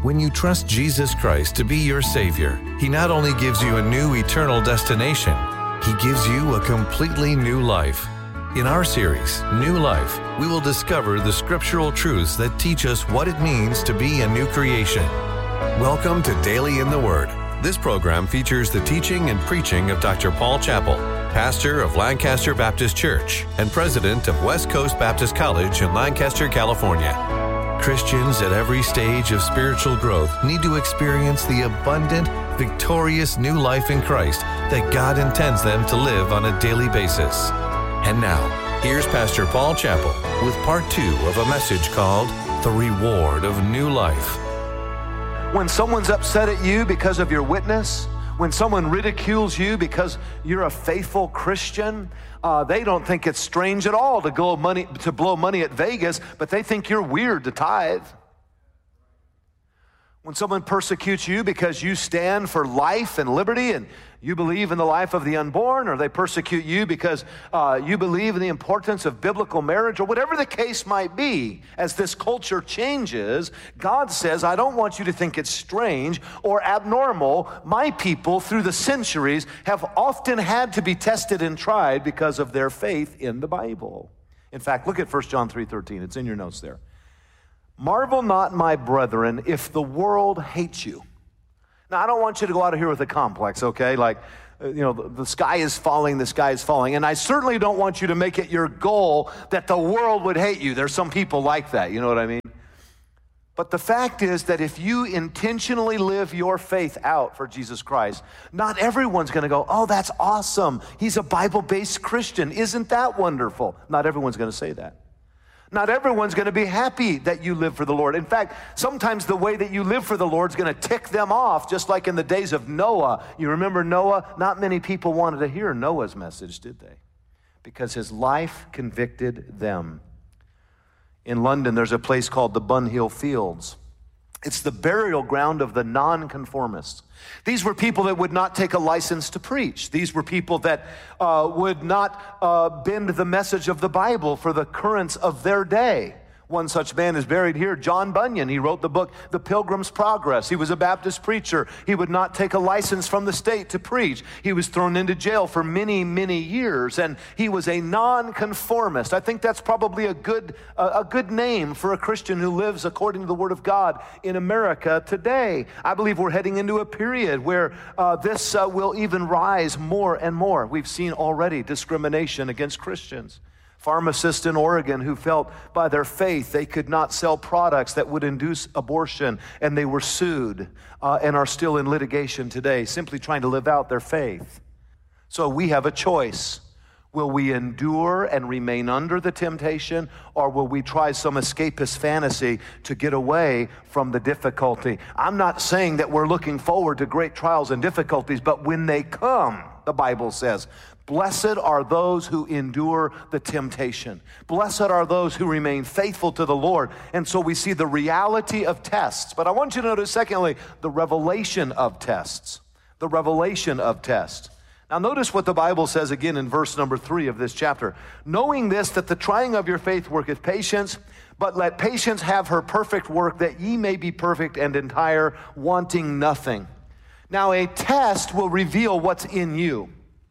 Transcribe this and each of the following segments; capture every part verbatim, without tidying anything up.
When you trust Jesus Christ to be your Savior, He not only gives you a new eternal destination, He gives you a completely new life. In our series, New Life, we will discover the scriptural truths that teach us what it means to be a new creation. Welcome to Daily in the Word. This program features the teaching and preaching of Doctor Paul Chappell, pastor of Lancaster Baptist Church and president of West Coast Baptist College in Lancaster, California. Christians at every stage of spiritual growth need to experience the abundant, victorious new life in Christ that God intends them to live on a daily basis. And now, here's Pastor Paul Chappell with part two of a message called The Reward of New Life. When someone's upset at you because of your witness, when someone ridicules you because you're a faithful Christian, uh, they don't think it's strange at all to go money to blow money at Vegas, but they think you're weird to tithe. When someone persecutes you because you stand for life and liberty and you believe in the life of the unborn, or they persecute you because uh, you believe in the importance of biblical marriage, or whatever the case might be, as this culture changes, God says, I don't want you to think it's strange or abnormal. My people, through the centuries, have often had to be tested and tried because of their faith in the Bible. In fact, look at First John three thirteen. It's in your notes there. Marvel not, my brethren, if the world hates you. Now, I don't want you to go out of here with a complex, okay? Like, you know, the, the sky is falling, the sky is falling. And I certainly don't want you to make it your goal that the world would hate you. There's some people like that, you know what I mean? But the fact is that if you intentionally live your faith out for Jesus Christ, not everyone's going to go, oh, that's awesome. He's a Bible-based Christian. Isn't that wonderful? Not everyone's going to say that. Not everyone's going to be happy that you live for the Lord. In fact, sometimes the way that you live for the Lord is going to tick them off, just like in the days of Noah. You remember Noah? Not many people wanted to hear Noah's message, did they? Because his life convicted them. In London, there's a place called the Bunhill Fields. It's the burial ground of the nonconformists. These were people that would not take a license to preach. These were people that uh, would not uh, bend the message of the Bible for the currents of their day. One such man is buried here, John Bunyan. He wrote the book, The Pilgrim's Progress. He was a Baptist preacher. He would not take a license from the state to preach. He was thrown into jail for many, many years, and he was a nonconformist. I think that's probably a good, uh, a good name for a Christian who lives according to the Word of God in America today. I believe we're heading into a period where uh, this uh, will even rise more and more. We've seen already discrimination against Christians. Pharmacists in Oregon who felt by their faith they could not sell products that would induce abortion, and they were sued uh, and are still in litigation today, simply trying to live out their faith. So we have a choice. Will we endure and remain under the temptation, or will we try some escapist fantasy to get away from the difficulty? I'm not saying that we're looking forward to great trials and difficulties, but when they come, the Bible says, blessed are those who endure the temptation. Blessed are those who remain faithful to the Lord. And so we see the reality of tests. But I want you to notice, secondly, the revelation of tests. The revelation of tests. Now notice what the Bible says again in verse number three of this chapter. Knowing this, that the trying of your faith worketh patience, but let patience have her perfect work, that ye may be perfect and entire, wanting nothing. Now a test will reveal what's in you.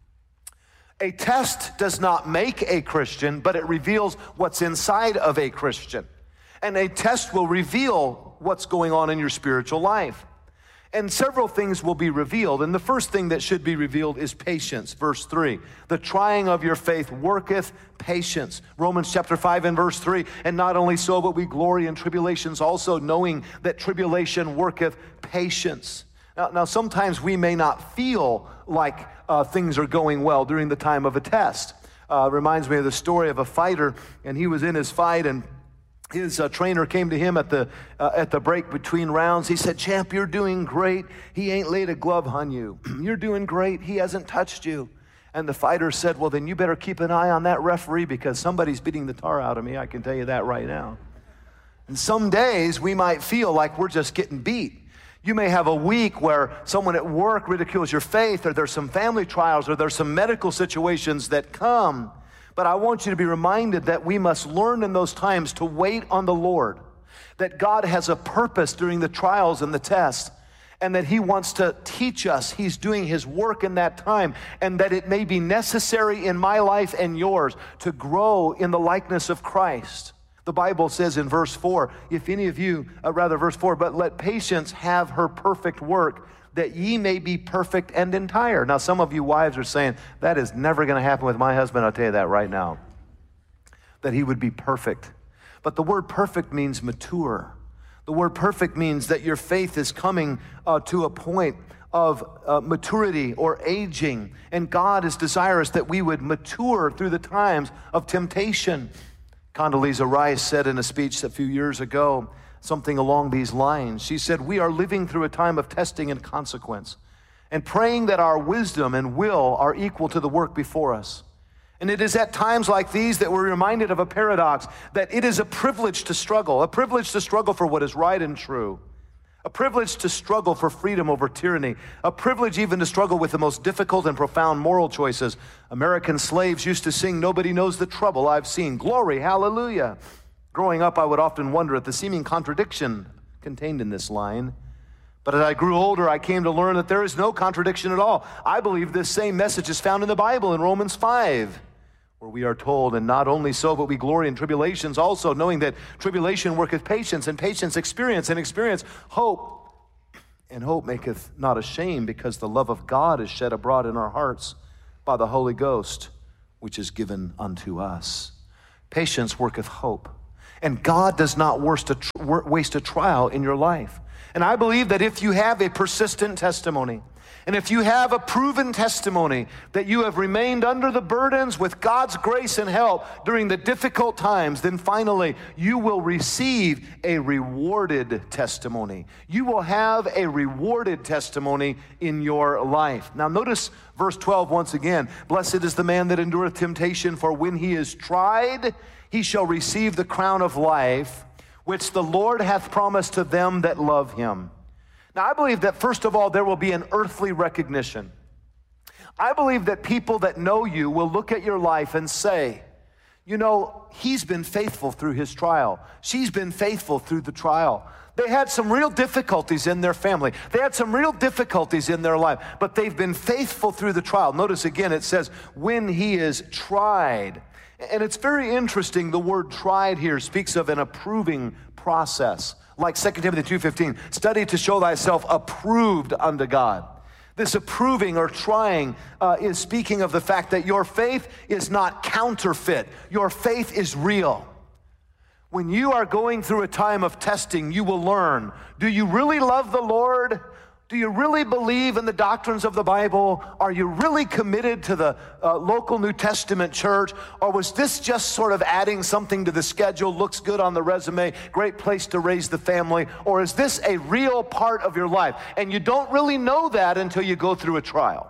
A test does not make a Christian, but it reveals what's inside of a Christian. And a test will reveal what's going on in your spiritual life. And several things will be revealed. And the first thing that should be revealed is patience. Verse three, the trying of your faith worketh patience. Romans chapter five and verse three, and not only so, but we glory in tribulations also, knowing that tribulation worketh patience. Now, now sometimes we may not feel like uh, things are going well during the time of a test. Uh, reminds me of the story of a fighter, and he was in his fight, and his uh, trainer came to him at the uh, at the break between rounds. He said, "Champ, you're doing great. He ain't laid a glove on you. You're doing great. He hasn't touched you." And the fighter said, "Well, then you better keep an eye on that referee, because somebody's beating the tar out of me. I can tell you that right now." And some days we might feel like we're just getting beat. You may have a week where someone at work ridicules your faith, or there's some family trials, or there's some medical situations that come. But I want you to be reminded that we must learn in those times to wait on the Lord. that God has a purpose during the trials and the tests, and that he wants to teach us. He's doing his work in that time, and that it may be necessary in my life and yours to grow in the likeness of Christ. The Bible says in verse four, if any of you, uh, rather verse four, but let patience have her perfect work, that ye may be perfect and entire. Now some of you wives are saying, that is never gonna happen with my husband. I'll tell you that right now, that he would be perfect. But the word perfect means mature. The word perfect means that your faith is coming uh, to a point of uh, maturity or aging. And God is desirous that we would mature through the times of temptation. Condoleezza Rice said in a speech a few years ago, something along these lines. She said, we are living through a time of testing and consequence, and praying that our wisdom and will are equal to the work before us. And it is at times like these that we're reminded of a paradox, that it is a privilege to struggle, a privilege to struggle for what is right and true, a privilege to struggle for freedom over tyranny, a privilege even to struggle with the most difficult and profound moral choices. American slaves used to sing, nobody knows the trouble I've seen. Glory, hallelujah. Growing up, I would often wonder at the seeming contradiction contained in this line. But as I grew older, I came to learn that there is no contradiction at all. I believe this same message is found in the Bible in Romans five. Where we are told, and not only so, but we glory in tribulations also, knowing that tribulation worketh patience, and patience experience, and experience hope. And hope maketh not ashamed, because the love of God is shed abroad in our hearts by the Holy Ghost, which is given unto us. Patience worketh hope. And God does not waste a, waste a trial in your life. And I believe that if you have a persistent testimony, and if you have a proven testimony that you have remained under the burdens with God's grace and help during the difficult times, then finally you will receive a rewarded testimony. You will have a rewarded testimony in your life. Now notice verse twelve once again. Blessed is the man that endureth temptation, for when he is tried, he shall receive the crown of life, which the Lord hath promised to them that love him. Now, I believe that, first of all, there will be an earthly recognition. I believe that people that know you will look at your life and say, you know, he's been faithful through his trial. She's been faithful through the trial. They had some real difficulties in their family. They had some real difficulties in their life, but they've been faithful through the trial. Notice again, it says, when he is tried. And it's very interesting, the word tried here speaks of an approving process. Like Second Timothy two fifteen, study to show thyself approved unto God. This approving or trying uh, is speaking of the fact that your faith is not counterfeit. Your faith is real. When you are going through a time of testing, you will learn, do you really love the Lord? Do you really believe in the doctrines of the Bible? Are you really committed to the uh, local New Testament church? Or was this just sort of adding something to the schedule, looks good on the resume, great place to raise the family? Or is this a real part of your life? And you don't really know that until you go through a trial.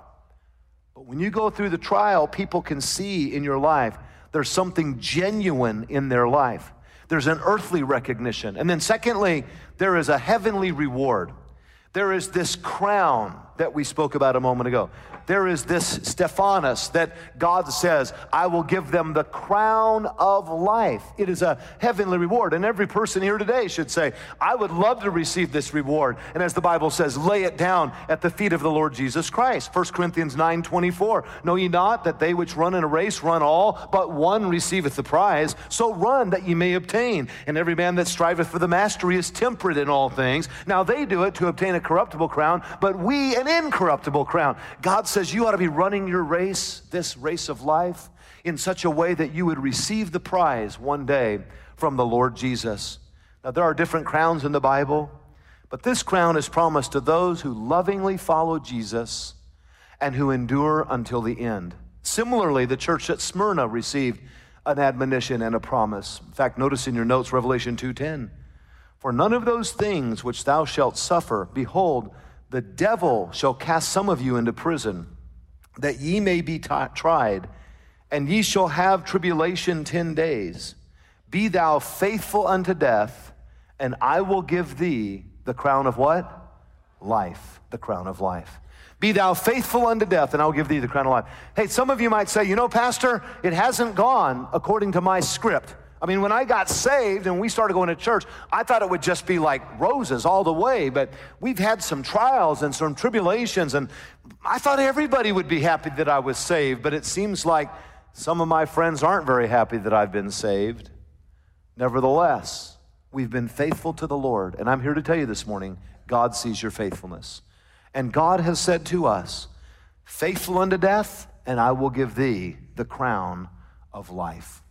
But when you go through the trial, people can see in your life there's something genuine in their life. There's an earthly recognition. And then secondly, there is a heavenly reward. There is this crown that we spoke about a moment ago. There is this Stephanos that God says, I will give them the crown of life. It is a heavenly reward. And every person here today should say, I would love to receive this reward. And as the Bible says, lay it down at the feet of the Lord Jesus Christ. First Corinthians nine twenty-four, know ye not that they which run in a race run all, but one receiveth the prize? So run that ye may obtain. And every man that striveth for the mastery is temperate in all things. Now they do it to obtain a corruptible crown, but we an incorruptible crown. God says you ought to be running your race, this race of life, in such a way that you would receive the prize one day from the Lord Jesus. Now, there are different crowns in the Bible, but this crown is promised to those who lovingly follow Jesus and who endure until the end. Similarly, the church at Smyrna received an admonition and a promise. In fact, notice in your notes, Revelation two ten, for none of those things which thou shalt suffer, behold, the devil shall cast some of you into prison, that ye may be t- tried, and ye shall have tribulation ten days. Be thou faithful unto death, and I will give thee the crown of what? Life, the crown of life. Be thou faithful unto death, and I'll give thee the crown of life. Hey, some of you might say, you know, Pastor, it hasn't gone according to my script. I mean, when I got saved and we started going to church, I thought it would just be like roses all the way, but we've had some trials and some tribulations, and I thought everybody would be happy that I was saved, but it seems like some of my friends aren't very happy that I've been saved. Nevertheless, we've been faithful to the Lord, and I'm here to tell you this morning, God sees your faithfulness. And God has said to us, faithful unto death, and I will give thee the crown of life.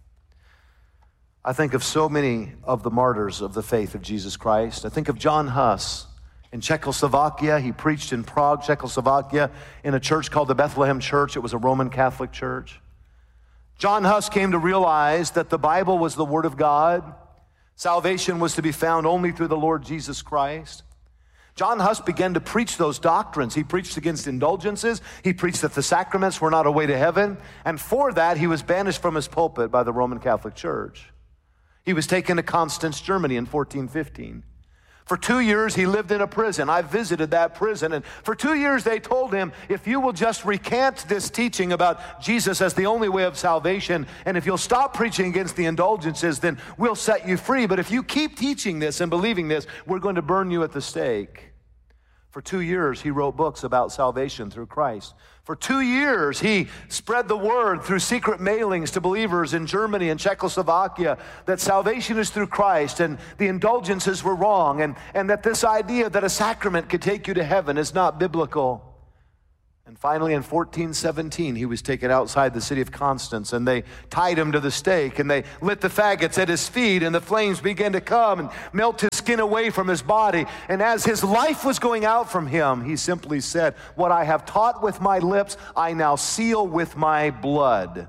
I think of so many of the martyrs of the faith of Jesus Christ. I think of John Huss in Czechoslovakia. He preached in Prague, Czechoslovakia, in a church called the Bethlehem Church. It was a Roman Catholic church. John Huss came to realize that the Bible was the Word of God. Salvation was to be found only through the Lord Jesus Christ. John Huss began to preach those doctrines. He preached against indulgences. He preached that the sacraments were not a way to heaven. And for that, he was banished from his pulpit by the Roman Catholic Church. He was taken to Constance, Germany in fourteen fifteen. For two years, he lived in a prison. I visited that prison, and for two years they told him, if you will just recant this teaching about Jesus as the only way of salvation, and if you'll stop preaching against the indulgences, then we'll set you free. But if you keep teaching this and believing this, we're going to burn you at the stake. For two years, he wrote books about salvation through Christ. For two years, he spread the word through secret mailings to believers in Germany and Czechoslovakia that salvation is through Christ and the indulgences were wrong, and, and that this idea that a sacrament could take you to heaven is not biblical. And finally, in fourteen seventeen, he was taken outside the city of Constance, and they tied him to the stake, and they lit the faggots at his feet, and the flames began to come and melt his skin away from his body. And as his life was going out from him, he simply said, what I have taught with my lips, I now seal with my blood.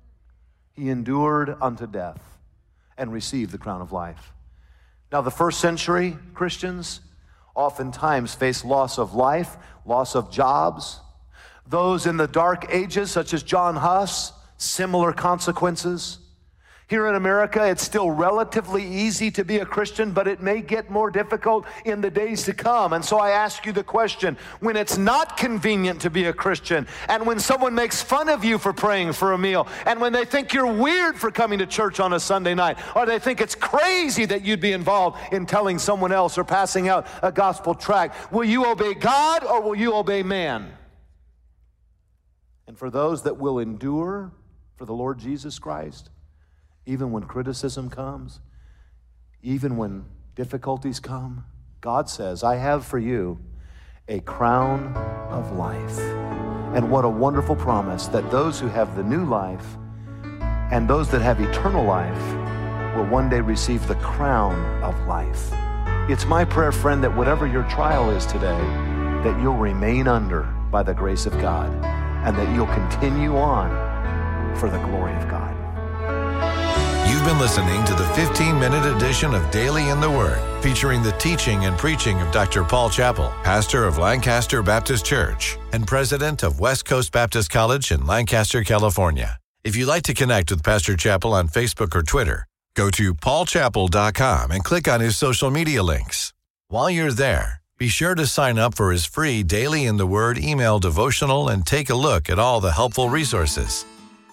He endured unto death and received the crown of life. Now, the first century Christians oftentimes faced loss of life, loss of jobs. Those in the dark ages, such as John Huss, similar consequences. Here in America, it's still relatively easy to be a Christian, but it may get more difficult in the days to come. And so I ask you the question, when it's not convenient to be a Christian, and when someone makes fun of you for praying for a meal, and when they think you're weird for coming to church on a Sunday night, or they think it's crazy that you'd be involved in telling someone else or passing out a gospel tract, will you obey God or will you obey man? And for those that will endure for the Lord Jesus Christ, even when criticism comes, even when difficulties come, God says, I have for you a crown of life. And what a wonderful promise that those who have the new life and those that have eternal life will one day receive the crown of life. It's my prayer, friend, that whatever your trial is today, that you'll remain under by the grace of God, and that you'll continue on for the glory of God. You've been listening to the fifteen-minute edition of Daily in the Word, featuring the teaching and preaching of Doctor Paul Chappell, pastor of Lancaster Baptist Church and president of West Coast Baptist College in Lancaster, California. If you'd like to connect with Pastor Chappell on Facebook or Twitter, go to paul chappell dot com and click on his social media links. While you're there, be sure to sign up for his free Daily in the Word email devotional and take a look at all the helpful resources.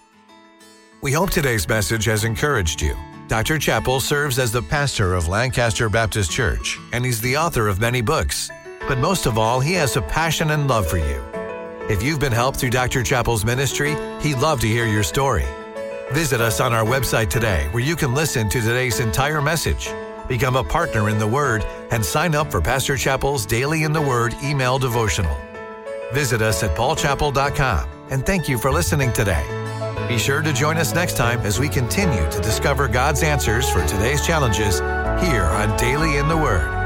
We hope today's message has encouraged you. Doctor Chappell serves as the pastor of Lancaster Baptist Church, and he's the author of many books. But most of all, he has a passion and love for you. If you've been helped through Doctor Chappell's ministry, he'd love to hear your story. Visit us on our website today, where you can listen to today's entire message, become a partner in the Word, and sign up for Pastor Chappell's Daily in the Word email devotional. Visit us at paul chappell dot com, and thank you for listening today. Be sure to join us next time as we continue to discover God's answers for today's challenges here on Daily in the Word.